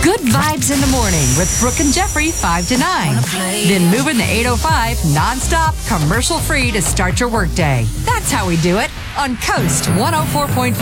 Good vibes in the morning with Brooke and Jeffrey 5 to 9. Then moving the 805 nonstop, commercial free to start your workday. That's how we do it on Coast 104.5.